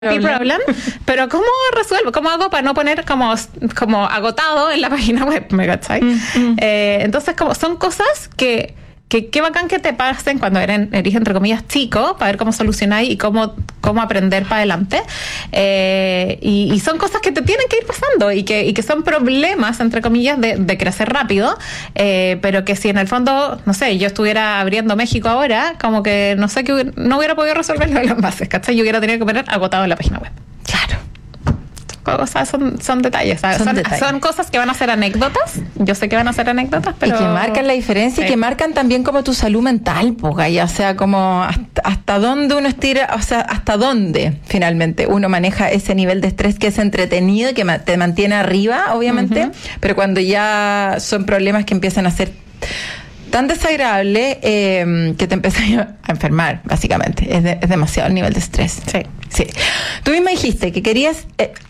problem, pero ¿cómo resuelvo? ¿Cómo hago para no poner como agotado en la página web? ¿Me cachai? Entonces, como son cosas que qué bacán que te pasen cuando eres entre comillas chico, para ver cómo solucionáis y cómo aprender para adelante. Y son cosas que te tienen que ir pasando y que son problemas, entre comillas, de crecer rápido, pero que si en el fondo, no sé, yo estuviera abriendo México ahora, como que no sé, que no hubiera podido resolverlo de las bases, ¿cachai? Yo hubiera tenido que poner agotado en la página web. Claro. Cosas son detalles, ¿sabes? Son cosas que van a ser anécdotas. Yo sé que van a ser anécdotas, pero... Y que marcan la diferencia, sí. Y que marcan también como tu salud mental, pues, ya sea como hasta dónde uno estira, o sea, hasta dónde finalmente uno maneja ese nivel de estrés que es entretenido y que te mantiene arriba, obviamente, pero cuando ya son problemas que empiezan a ser tan desagradable que te empiezas a enfermar, básicamente. Es demasiado el nivel de estrés. Sí. Tú misma dijiste que querías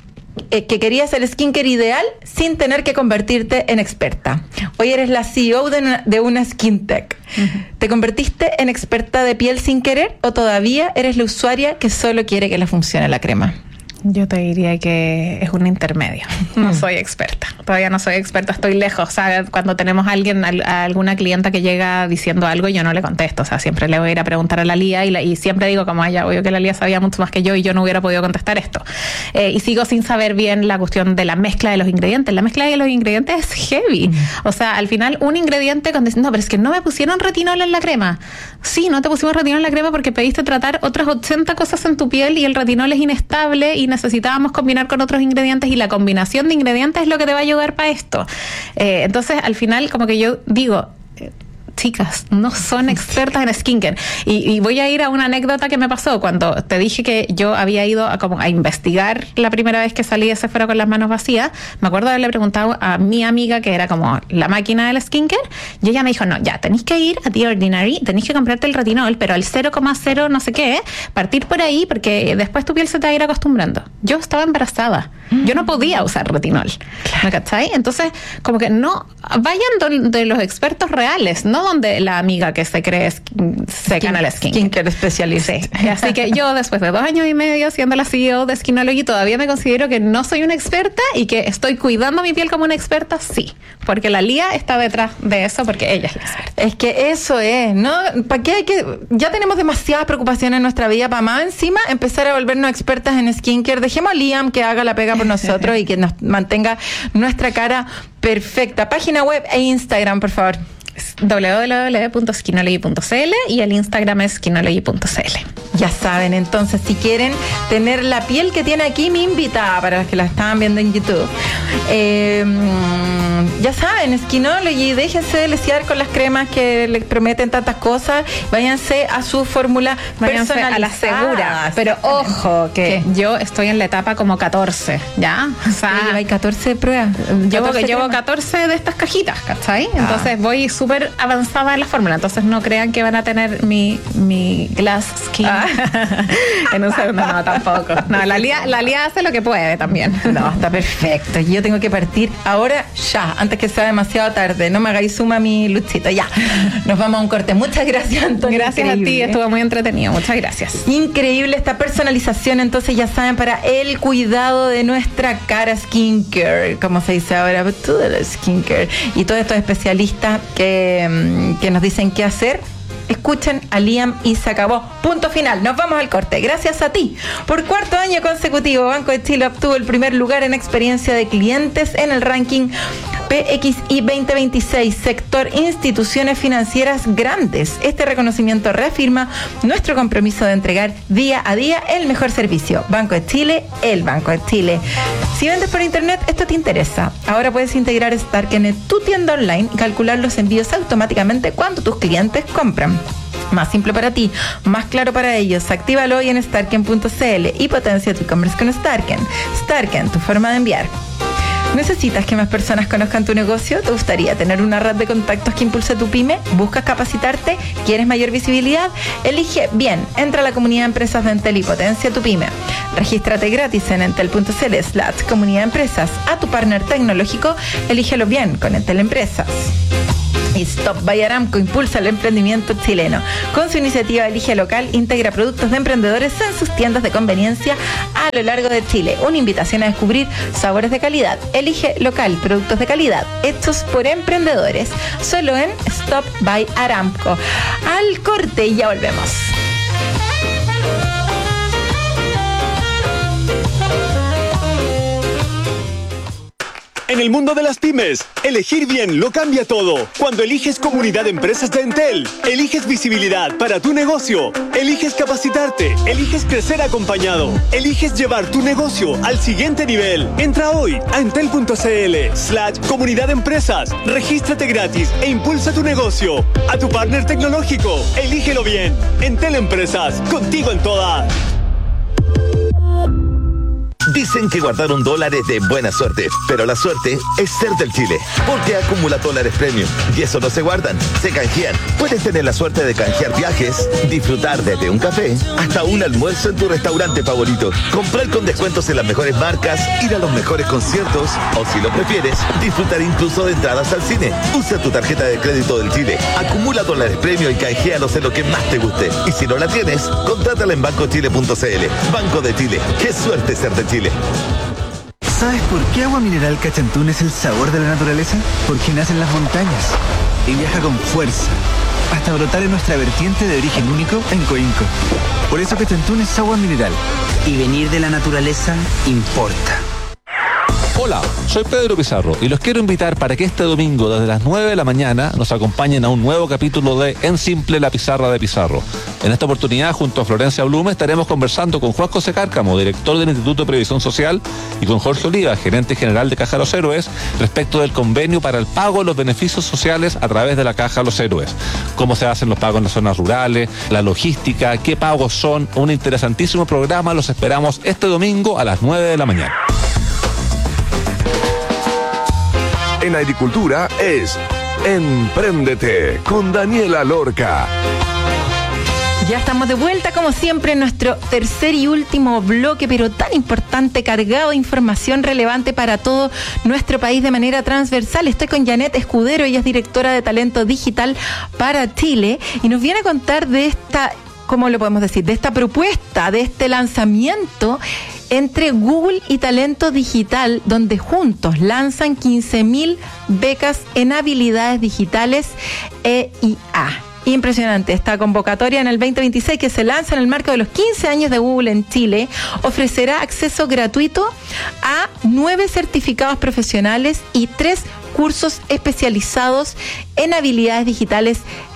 el skincare ideal sin tener que convertirte en experta. Hoy eres la CEO de una skin tech. ¿Te convertiste en experta de piel sin querer o todavía eres la usuaria que solo quiere que le funcione la crema? Yo te diría que es un intermedio. No soy experta. Todavía no soy experta, estoy lejos. O sea, cuando tenemos a alguna clienta que llega diciendo algo, yo no le contesto. O sea, siempre le voy a ir a preguntar a la Lía y siempre digo como, ya, obvio que la Lía sabía mucho más que yo y yo no hubiera podido contestar esto. Y sigo sin saber bien la cuestión de la mezcla de los ingredientes. La mezcla de los ingredientes es heavy. O sea, al final un ingrediente cuando dicen, no, pero es que no me pusieron retinol en la crema. Sí, no te pusimos retinol en la crema porque pediste tratar otras 80 cosas en tu piel y el retinol es inestable y necesitábamos combinar con otros ingredientes y la combinación de ingredientes es lo que te va a ayudar para esto. Entonces, al final, como que yo digo, chicas, no son expertas en skincare. Y voy a ir a una anécdota que me pasó cuando te dije que yo había ido a investigar la primera vez que salí de Sephora con las manos vacías. Me acuerdo de haberle preguntado a mi amiga, que era como la máquina del skincare, y ella me dijo, no, ya, tenéis que ir a The Ordinary, tenéis que comprarte el retinol, pero al 0,0 no sé qué, partir por ahí, porque después tu piel se te va a ir acostumbrando. Yo estaba embarazada. Yo no podía usar retinol. ¿Me cachai? Entonces, como que no, vayan de los expertos reales, no donde la amiga que se cree seca en el skincare especialista. Sí. Así que yo, después de 2 años y medio siendo la CEO de Skinology, todavía me considero que no soy una experta y que estoy cuidando mi piel como una experta, sí. Porque la Lía está detrás de eso, porque ella es la experta. Es que eso es, ¿no? ¿Para qué hay que...? Ya tenemos demasiadas preocupaciones en nuestra vida para más encima empezar a volvernos expertas en skincare. Dejemos a Liam que haga la pega por nosotros y que nos mantenga nuestra cara perfecta. Página web e Instagram, por favor. www.skinology.cl y el Instagram es skinology.cl. Ya saben, entonces, si quieren tener la piel que tiene aquí mi invitada, para los que la estaban viendo en YouTube, ya saben, Skinology, déjense de lesear con las cremas que les prometen tantas cosas, váyanse a su fórmula personalizada. A la segura, pero ojo, que yo estoy en la etapa como 14, ¿ya? O sea, ¿lleváis 14 pruebas? Llevo 14 de estas cajitas, ¿cachai? Entonces voy súper avanzada en la fórmula, entonces no crean que van a tener mi glass skin en un segundo. No, tampoco. No, la Lía hace lo que puede también. No, está perfecto. Yo tengo que partir ahora ya, antes que sea demasiado tarde. No me hagáis suma mi luchito. Ya, nos vamos a un corte. Muchas gracias, Antonio. Gracias a ti, estuvo muy entretenido. Muchas gracias. Increíble esta personalización, entonces ya saben, para el cuidado de nuestra cara, skincare, como se dice ahora, tú de la skincare, y todos estos especialistas que nos dicen qué hacer. Escuchen a Liam y se acabó. Punto final. Nos vamos al corte. Gracias a ti. Por 4º año consecutivo, Banco de Chile obtuvo el primer lugar en experiencia de clientes en el ranking PXI 2026, sector instituciones financieras grandes. Este reconocimiento reafirma nuestro compromiso de entregar día a día el mejor servicio. Banco de Chile, el Banco de Chile. Si vendes por internet, esto te interesa. Ahora puedes integrar Starken en tu tienda online y calcular los envíos automáticamente cuando tus clientes compran. Más simple para ti, más claro para ellos. Actívalo hoy en starken.cl y potencia tu e-commerce con Starken. Starken, tu forma de enviar. ¿Necesitas que más personas conozcan tu negocio? ¿Te gustaría tener una red de contactos que impulse tu pyme? ¿Buscas capacitarte? ¿Quieres mayor visibilidad? Elige bien. Entra a la comunidad de empresas de Entel y potencia tu pyme. Regístrate gratis en entel.cl/comunidad de empresas. A tu partner tecnológico, elígelo bien con Entel Empresas. Y Stop by Aramco impulsa el emprendimiento chileno. Con su iniciativa Elige Local, integra productos de emprendedores en sus tiendas de conveniencia a lo largo de Chile. Una invitación a descubrir sabores de calidad. Elige Local, productos de calidad hechos por emprendedores. Solo en Stop by Aramco. Al corte y ya volvemos. En el mundo de las pymes, elegir bien lo cambia todo. Cuando eliges Comunidad de Empresas de Entel, eliges visibilidad para tu negocio, eliges capacitarte, eliges crecer acompañado, eliges llevar tu negocio al siguiente nivel. Entra hoy a entel.cl/Comunidad de Empresas, regístrate gratis e impulsa tu negocio. A tu partner tecnológico, elígelo bien. Entel Empresas, contigo en todas. Dicen que guardar $1 es de buena suerte, pero la suerte es ser del Chile, porque acumula dólares premium y eso no se guardan, se canjean. Puedes tener la suerte de canjear viajes, disfrutar desde un café hasta un almuerzo en tu restaurante favorito, comprar con descuentos en las mejores marcas, ir a los mejores conciertos o, si lo prefieres, disfrutar incluso de entradas al cine. Usa tu tarjeta de crédito del Chile, acumula dólares premium y canjealos en lo que más te guste. Y si no la tienes, contrátala en bancochile.cl. Banco de Chile, qué suerte ser de Chile. ¿Sabes por qué Agua Mineral Cachantún es el sabor de la naturaleza? Porque nace en las montañas y viaja con fuerza hasta brotar en nuestra vertiente de origen único en Coinco. Por eso Cachantún es agua mineral y venir de la naturaleza importa. Hola, soy Pedro Pizarro y los quiero invitar para que este domingo desde las 9 de la mañana nos acompañen a un nuevo capítulo de En Simple, la pizarra de Pizarro. En esta oportunidad, junto a Florencia Blume, estaremos conversando con Juan José Cárcamo, director del Instituto de Previsión Social, y con Jorge Oliva, gerente general de Caja Los Héroes, respecto del convenio para el pago de los beneficios sociales a través de la Caja Los Héroes. Cómo se hacen los pagos en las zonas rurales, la logística, qué pagos son. Un interesantísimo programa, los esperamos este domingo a las 9 de la mañana. En agricultura es Empréndete con Daniela Lorca. Ya estamos de vuelta, como siempre, en nuestro tercer y último bloque, pero tan importante, cargado de información relevante para todo nuestro país de manera transversal. Estoy con Janet Escudero, ella es directora de Talento Digital para Chile, y nos viene a contar de esta, ¿cómo lo podemos decir?, de esta propuesta, de este lanzamiento entre Google y Talento Digital, donde juntos lanzan 15.000 becas en habilidades digitales EIA. Impresionante esta convocatoria en el 2026, que se lanza en el marco de los 15 años de Google en Chile. Ofrecerá acceso gratuito a 9 certificados profesionales y 3 cursos especializados en habilidades digitales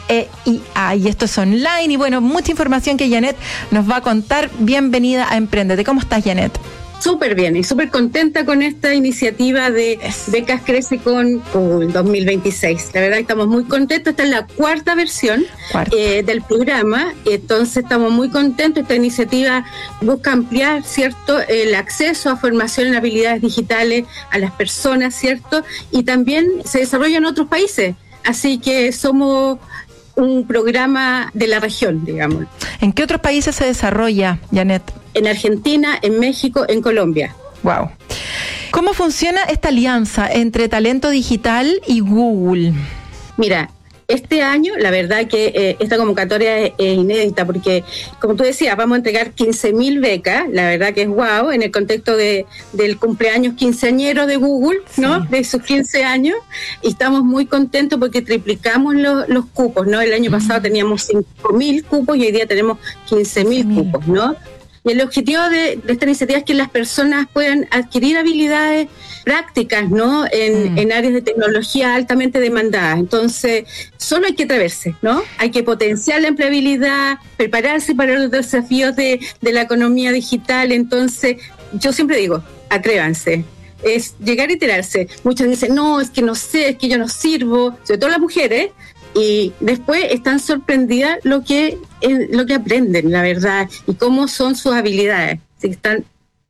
EIA, y esto es online, y bueno, mucha información que Janet nos va a contar. Bienvenida a Emprendete. ¿Cómo estás, Janet? Súper bien y súper contenta con esta iniciativa de Becas Crece con Google 2026. La verdad que estamos muy contentos. Esta es la cuarta versión del programa, entonces estamos muy contentos. Esta iniciativa busca ampliar, ¿cierto?, el acceso a formación en habilidades digitales a las personas, ¿cierto? Y también se desarrolla en otros países, así que somos un programa de la región, digamos. ¿En qué otros países se desarrolla, Janet? En Argentina, en México, en Colombia. Wow. ¿Cómo funciona esta alianza entre Talento Digital y Google? Mira, este año, la verdad que esta convocatoria es inédita porque, como tú decías, vamos a entregar 15.000 becas, la verdad que es wow, en el contexto del cumpleaños quinceañero de Google, ¿no? Sí. De sus 15 años, y estamos muy contentos porque triplicamos los cupos, ¿no? El año pasado teníamos 5.000 cupos y hoy día tenemos 15.000 cupos, ¿no? Y el objetivo de esta iniciativa es que las personas puedan adquirir habilidades prácticas, ¿no? En áreas de tecnología altamente demandadas. Entonces, solo hay que atreverse, ¿no? Hay que potenciar la empleabilidad, prepararse para los desafíos de la economía digital. Entonces, yo siempre digo, atrévanse. Es llegar y tirarse. Muchos dicen, no, es que no sé, es que yo no sirvo, sobre todo las mujeres, y después están sorprendidas lo que aprenden, la verdad, y cómo son sus habilidades. Así que están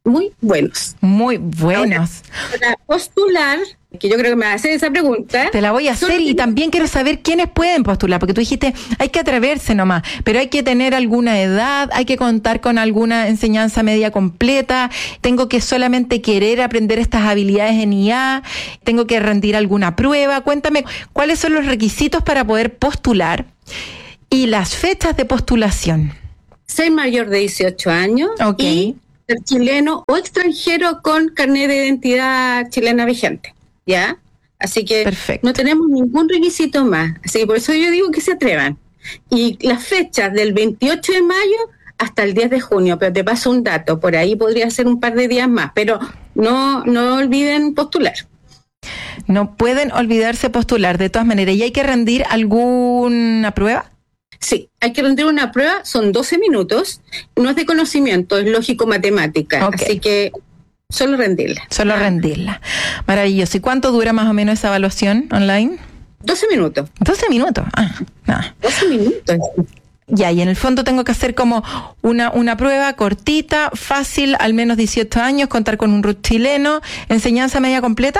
muy buenos. Muy buenos. Ahora, para postular, que yo creo que me va a hacer esa pregunta. Te la voy a hacer y también quiero saber quiénes pueden postular, porque tú dijiste, hay que atreverse nomás, pero hay que tener alguna edad, hay que contar con alguna enseñanza media completa, tengo que solamente querer aprender estas habilidades en IA, tengo que rendir alguna prueba. Cuéntame, ¿cuáles son los requisitos para poder postular y las fechas de postulación? Ser mayor de 18 años y ser chileno o extranjero con carnet de identidad chilena vigente. ¿Ya? Así que perfecto. No tenemos ningún requisito más. Así que por eso yo digo que se atrevan. Y las fechas del 28 de mayo hasta el 10 de junio, pero te paso un dato, por ahí podría ser un par de días más, pero no olviden postular. No pueden olvidarse postular, de todas maneras. ¿Y hay que rendir alguna prueba? Sí, hay que rendir una prueba, son 12 minutos, no es de conocimiento, es lógico-matemática, así que solo rendirla. Solo rendirla. Maravilloso. ¿Y cuánto dura más o menos esa evaluación online? 12 minutos. 12 minutos. Nada. 12 minutos. Ya, y en el fondo tengo que hacer como una prueba cortita, fácil, al menos 18 años, contar con un RUT chileno, enseñanza media completa.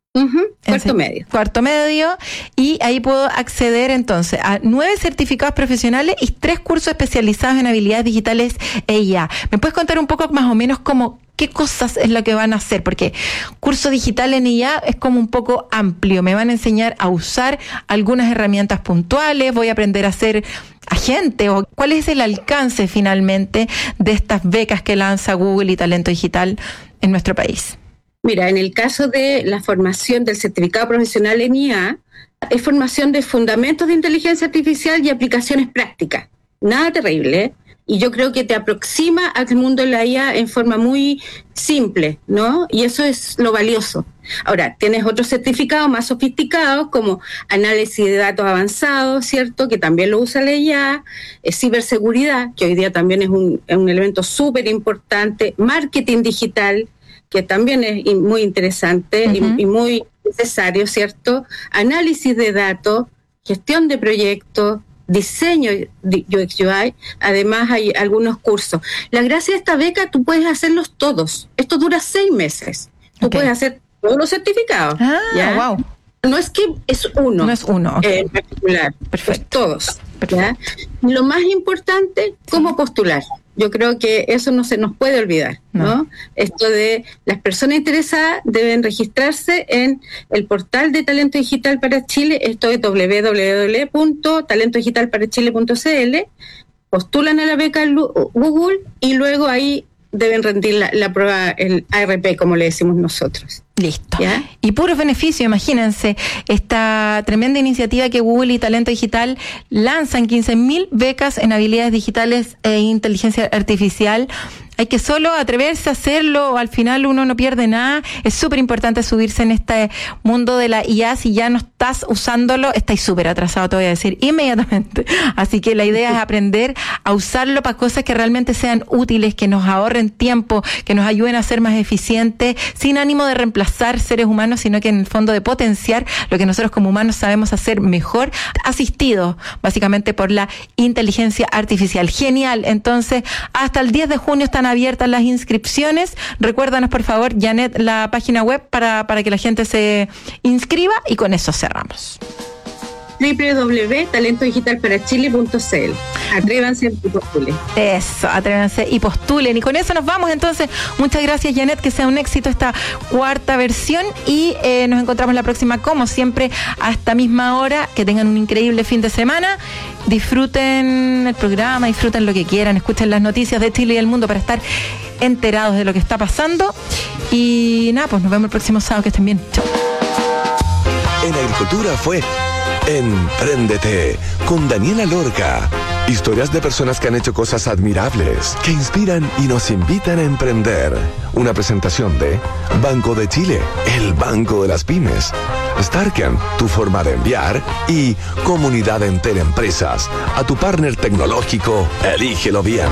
Cuarto medio, y ahí puedo acceder entonces a 9 certificados profesionales y 3 cursos especializados en habilidades digitales e IA. ¿Me puedes contar un poco más o menos como qué cosas es lo que van a hacer? Porque curso digital en IA es como un poco amplio. Me van a enseñar a usar algunas herramientas puntuales, voy a aprender a ser agente, o cuál es el alcance finalmente de estas becas que lanza Google y Talento Digital en nuestro país. Mira, en el caso de la formación del certificado profesional en IA, es formación de fundamentos de inteligencia artificial y aplicaciones prácticas. Nada terrible, ¿eh? Y yo creo que te aproxima al mundo de la IA en forma muy simple, ¿no? Y eso es lo valioso. Ahora, tienes otros certificados más sofisticados como análisis de datos avanzados, ¿cierto? Que también lo usa la IA, ciberseguridad, que hoy día también es un elemento súper importante, marketing digital, que también es muy interesante y muy necesario, ¿cierto? Análisis de datos, gestión de proyectos, diseño de UX UI, además hay algunos cursos. La gracia de esta beca, tú puedes hacerlos todos. Esto dura 6 meses. Tú puedes hacer todos los certificados. ¿ya? Wow. No es que es uno. No es uno. En particular. Perfecto. Es todos. ¿ya? Lo más importante, cómo postular. Yo creo que eso no se nos puede olvidar, ¿no? Esto de las personas interesadas deben registrarse en el portal de Talento Digital para Chile, esto es www.talentodigitalparachile.cl, postulan a la beca Google y luego ahí deben rendir la prueba, el ARP, como le decimos nosotros. Listo. ¿Ya? Y puros beneficios, imagínense, esta tremenda iniciativa que Google y Talento Digital lanzan 15.000 becas en habilidades digitales e inteligencia artificial. Hay que solo atreverse a hacerlo, al final uno no pierde nada. Es súper importante subirse en este mundo de la IA. Si ya no estás usándolo, estáis súper atrasado, te voy a decir inmediatamente. Así que la idea es aprender a usarlo para cosas que realmente sean útiles, que nos ahorren tiempo, que nos ayuden a ser más eficientes, sin ánimo de reemplazar seres humanos, sino que en el fondo de potenciar lo que nosotros como humanos sabemos hacer mejor, asistidos básicamente por la inteligencia artificial. Genial. Entonces, hasta el 10 de junio están abiertas las inscripciones. Recuérdanos, por favor, Janet, la página web para que la gente se inscriba, y con eso cerramos. www.talentodigitalparachile.cl. Atrévanse y postulen. Eso, atrévanse y postulen. Y con eso nos vamos entonces. Muchas gracias, Janet, que sea un éxito esta 4ª versión, y nos encontramos la próxima, como siempre, a esta misma hora. Que tengan un increíble fin de semana. Disfruten el programa, disfruten lo que quieran, escuchen las noticias de Chile y del mundo para estar enterados de lo que está pasando. Y nada, pues nos vemos el próximo sábado. Que estén bien. Chao. En Agricultura fue Empréndete con Daniela Lorca. Historias de personas que han hecho cosas admirables, que inspiran y nos invitan a emprender. Una presentación de Banco de Chile, el banco de las pymes. Starken, tu forma de enviar. Y Comunidad Entel Empresas. A tu partner tecnológico, elígelo bien.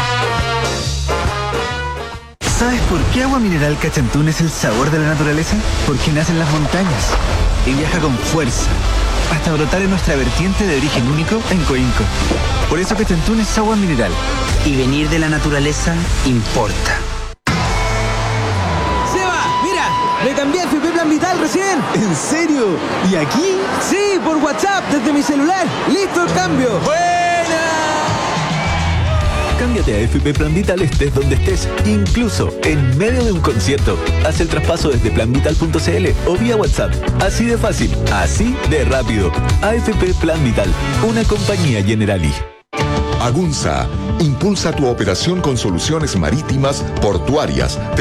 ¿Sabes por qué agua mineral Cachantún es el sabor de la naturaleza? Porque nace en las montañas y viaja con fuerza hasta brotar en nuestra vertiente de origen único en Coinco. Por eso Cachantún es agua mineral. Y venir de la naturaleza importa. Me cambié a FP Plan Vital recién. ¿En serio? ¿Y aquí? Sí, por WhatsApp, desde mi celular. ¡Listo el cambio! ¡Buena! Cámbiate a FP Plan Vital estés donde estés, incluso en medio de un concierto. Haz el traspaso desde planvital.cl o vía WhatsApp. Así de fácil, así de rápido. AFP Plan Vital, una compañía Generali. Agunza impulsa tu operación con soluciones marítimas, portuarias,